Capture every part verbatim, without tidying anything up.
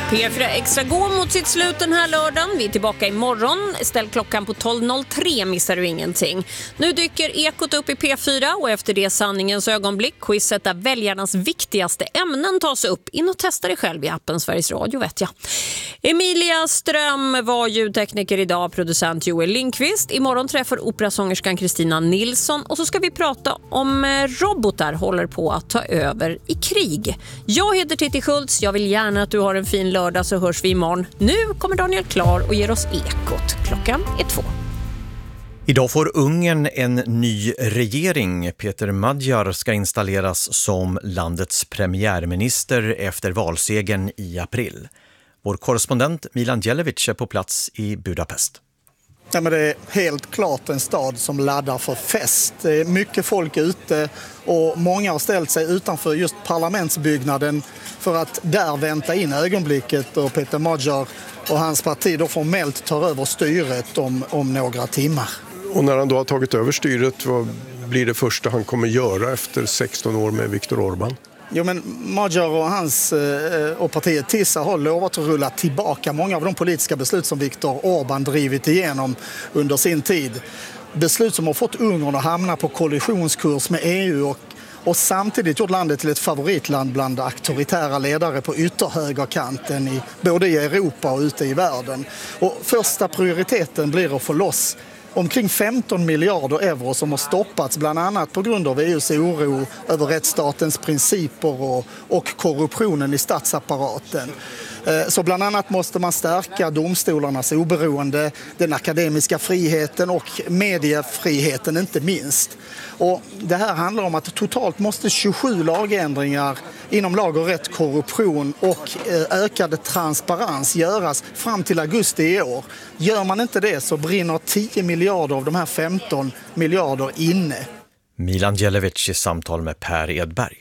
P fyra Extra går mot sitt slut den här lördagen. Vi är tillbaka imorgon. Ställ klockan på tolv noll tre, missar du ingenting. Nu dyker Ekot upp i P fyra och efter det sanningens ögonblick. Quizet där väljarnas viktigaste ämnen tas upp. In och testa det själv i appen Sveriges Radio, vet jag. Emilia Ström var ljudtekniker idag, producent Joel Lindqvist. Imorgon träffar operasångerskan Kristina Nilsson och så ska vi prata om robotar håller på att ta över i krig. Jag heter Titti Schultz, jag vill gärna att du har en fin lördag, så hörs vi imorgon. Nu kommer Daniel Klar och ger oss Ekot. Klockan är två. Idag får Ungern en ny regering. Peter Magyar ska installeras som landets premiärminister efter valsegern i april. Vår korrespondent Milan Djelevic är på plats i Budapest. Ja, men det är helt klart en stad som laddar för fest. Det är mycket folk ute och många har ställt sig utanför just parlamentsbyggnaden för att där vänta in ögonblicket och Peter Magyar och hans parti då formellt tar över styret om, om några timmar. Och när han då har tagit över styret, vad blir det första han kommer göra efter sexton år med Viktor Orbán? Jo, men Magyar och hans och partiet Tissa har lovat att rulla tillbaka många av de politiska beslut som Viktor Orbán drivit igenom under sin tid. Beslut som har fått Ungern att hamna på kollisionskurs med E U och, och samtidigt gjort landet till ett favoritland bland auktoritära ledare på ytterhögerkanten i både i Europa och ute i världen. Och första prioriteten blir att få loss omkring femton miljarder euro som har stoppats bland annat på grund av E U:s oro över rättsstatens principer och, och korruptionen i statsapparaten. Så bland annat måste man stärka domstolarnas oberoende, den akademiska friheten och mediefriheten inte minst. Och det här handlar om att totalt måste tjugosju lagändringar inom lag och rätt, korruption och ökad transparens göras fram till augusti i år. Gör man inte det så brinner tio miljarder av de här femton miljarder inne. Milan Djelevic i samtal med Per Edberg.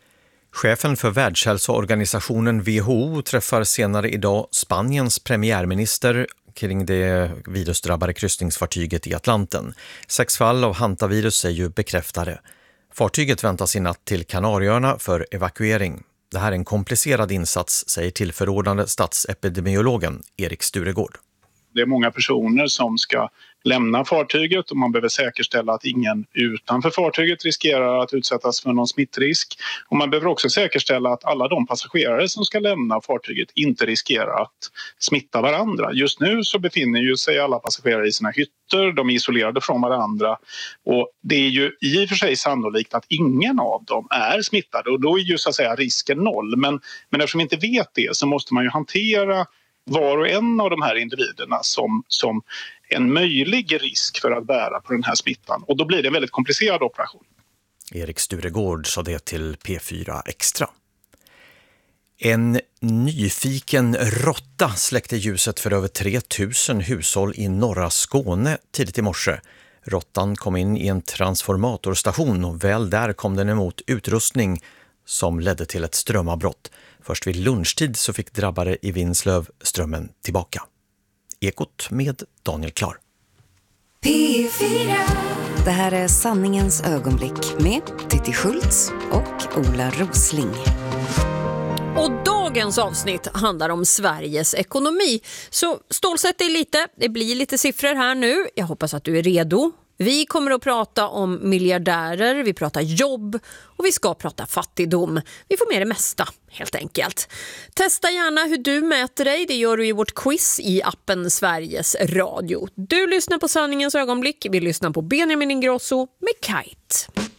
Chefen för Världshälsoorganisationen W H O träffar senare idag Spaniens premiärminister kring det virusdrabbade kryssningsfartyget i Atlanten. Sex fall av hantavirus är ju bekräftade. Fartyget väntas i natt till Kanarieöarna för evakuering. Det här är en komplicerad insats, säger tillförordnande statsepidemiologen Erik Sturegård. Det är många personer som ska lämna fartyget och man behöver säkerställa att ingen utanför fartyget riskerar att utsättas för någon smittrisk. Och man behöver också säkerställa att alla de passagerare som ska lämna fartyget inte riskerar att smitta varandra. Just nu så befinner ju sig alla passagerare i sina hytter, de är isolerade från varandra och det är ju i och för sig sannolikt att ingen av dem är smittade och då är ju så att säga risken noll. Men, men eftersom vi inte vet det så måste man ju hantera var och en av de här individerna som, som en möjlig risk för att bära på den här smittan. Och då blir det en väldigt komplicerad operation. Erik Sturegård sa det till P fyra Extra. En nyfiken råtta släckte ljuset för över tre tusen hushåll i norra Skåne tidigt i morse. Råttan kom in i en transformatorstation och väl där kom den emot utrustning som ledde till ett strömavbrott. Först vid lunchtid så fick drabbare i Vinslöv strömmen tillbaka. Ekot med Daniel Klar. P fyra. Det här är sanningens ögonblick med Titti Schultz och Ola Rosling. Och dagens avsnitt handlar om Sveriges ekonomi. Så stålsätt dig lite, det blir lite siffror här nu. Jag hoppas att du är redo. Vi kommer att prata om miljardärer, vi pratar jobb och vi ska prata fattigdom. Vi får med det mesta helt enkelt. Testa gärna hur du mäter dig, det gör du i vårt quiz i appen Sveriges Radio. Du lyssnar på sanningens ögonblick, vi lyssnar på Benjamin Ingrosso med Kite.